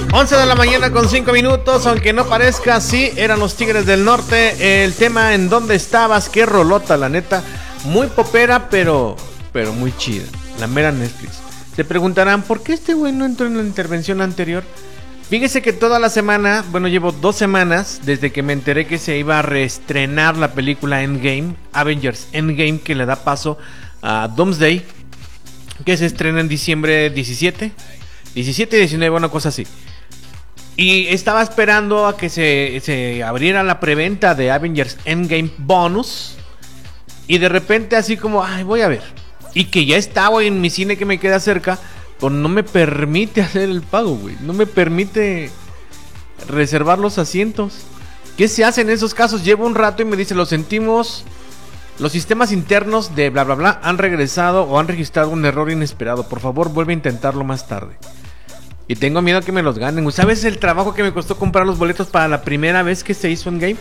11 de la mañana con 5 minutos, aunque no parezca, sí, eran los Tigres del Norte. El tema ¿En dónde estabas? Qué rolota, la neta. Muy popera, pero muy chida. La mera Netflix. Se preguntarán, ¿por qué este güey no entró en la intervención anterior? Fíjese que toda la semana, bueno, llevo 2 semanas desde que me enteré que se iba a reestrenar la película Endgame, Avengers Endgame, que le da paso a Doomsday, que se estrena en diciembre 17 y 19, una cosa así. Y estaba esperando a que se abriera la preventa de Avengers Endgame Bonus. Y de repente así como, ay, voy a ver. Y que ya está, güey, en mi cine que me queda cerca. Pues no me permite hacer el pago, güey. No me permite reservar los asientos. ¿Qué se hace en esos casos? Llevo un rato y me dice, lo sentimos. Los sistemas internos de bla bla bla han regresado o han registrado un error inesperado. Por favor, vuelve a intentarlo más tarde. Y tengo miedo que me los ganen. ¿Sabes el trabajo que me costó comprar los boletos para la primera vez que se hizo en Game?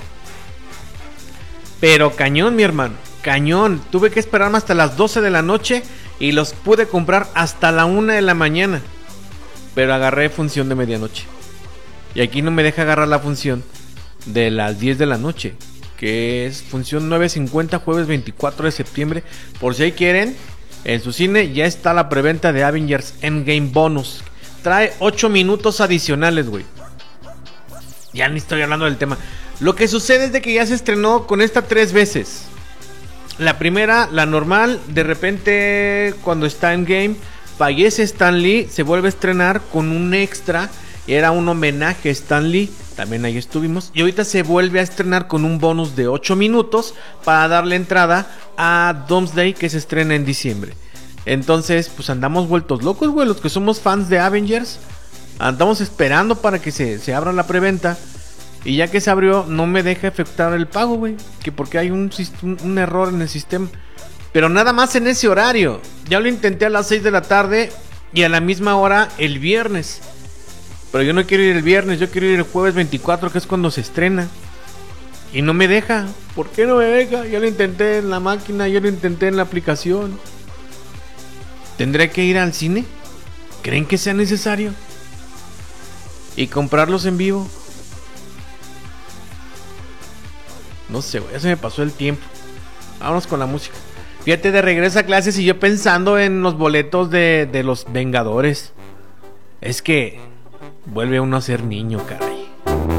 Pero cañón, mi hermano. Cañón. Tuve que esperarme hasta las 12 de la noche y los pude comprar hasta la 1 de la mañana. Pero agarré función de medianoche. Y aquí no me deja agarrar la función de las 10 de la noche, que es función 9:50, jueves 24 de septiembre. Por si ahí quieren, en su cine ya está la preventa de Avengers Endgame Bonus. Trae 8 minutos adicionales, güey. Ya ni estoy hablando del tema. Lo que sucede es de que ya se estrenó con esta 3 veces. La primera, la normal, de repente cuando está en Game, fallece Stan Lee, se vuelve a estrenar con un extra. Era un homenaje a Stan Lee, también ahí estuvimos. Y ahorita se vuelve a estrenar con un bonus de 8 minutos para darle entrada a Doomsday, que se estrena en diciembre. Entonces, pues andamos vueltos locos, güey. Los que somos fans de Avengers, andamos esperando para que se abra la preventa. Y ya que se abrió, no me deja efectuar el pago, güey. Que porque hay un error en el sistema. Pero nada más en ese horario. Ya lo intenté a las 6 de la tarde y a la misma hora el viernes. Pero yo no quiero ir el viernes, yo quiero ir el jueves 24, que es cuando se estrena. Y no me deja. ¿Por qué no me deja? Ya lo intenté en la máquina, ya lo intenté en la aplicación. ¿Tendré que ir al cine? ¿Creen que sea necesario? ¿Y comprarlos en vivo? No sé, güey, ya se me pasó el tiempo. Vámonos con la música. Fíjate, de regreso a clases y yo pensando en los boletos de los Vengadores. Es que vuelve uno a ser niño, caray.